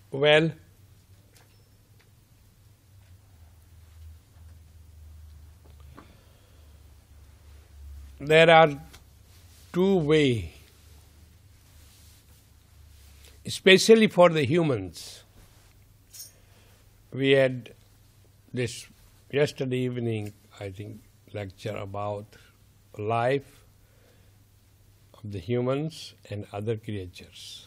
Well, there are two ways, especially for the humans. We had this yesterday evening, I think, lecture about life of the humans and other creatures.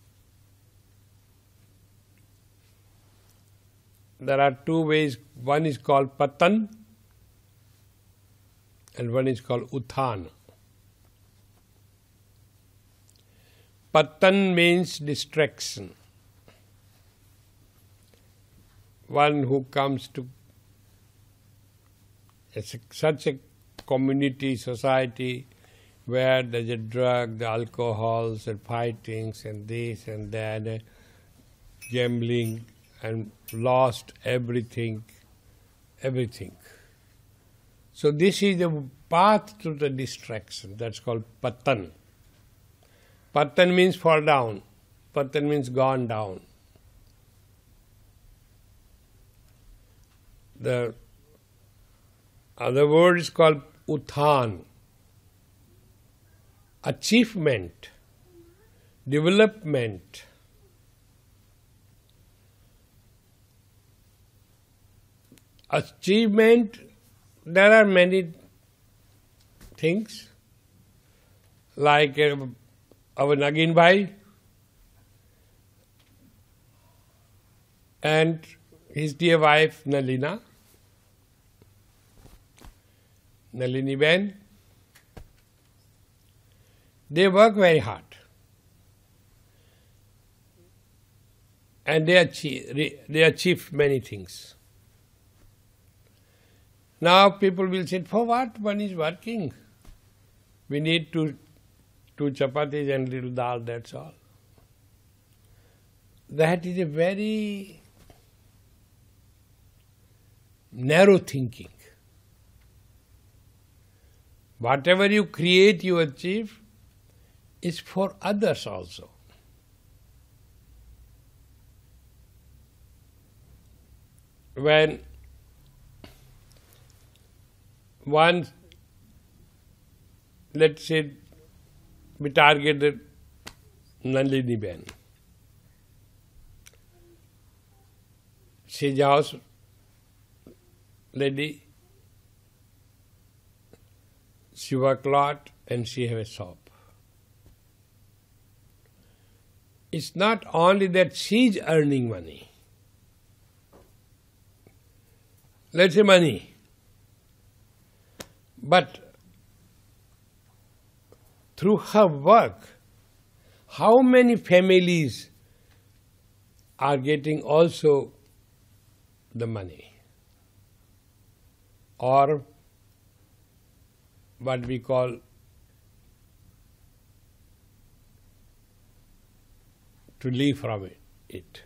There are two ways. One is called Patan and one is called Utthana. Patan means distraction. One who comes to such a community, society, where there's a drug, the alcohols and fightings and this and that, gambling, and lost everything. So this is the path to the distraction. That's called Patan. Patan means fall down. Patan means gone down. The other word is called Utthana. Achievement, development. Achievement, there are many things, like our Nagin Bhai and his dear wife Nalini Ben. They work very hard and they achieve many things. Now people will say, for what one is working? We need two chapatis and little dal, that's all. That is a very narrow thinking. Whatever you create, you achieve, is for others also. When one, let's say, we targeted Nalini Ben. She's a house lady, she works a lot and she has a shop. It's not only that she's earning money. Let's say money. But through her work, how many families are getting also the money? Or what we call to live from it.